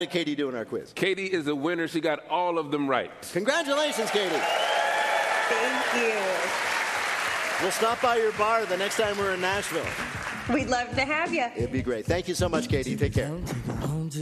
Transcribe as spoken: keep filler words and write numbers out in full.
did Katie do in our quiz? Katie is a winner. She got all of them right. Congratulations, Katie. Thank you. We'll stop by your bar the next time we're in Nashville. We'd love to have you. It'd be great. Thank you so much, Katie. Take care.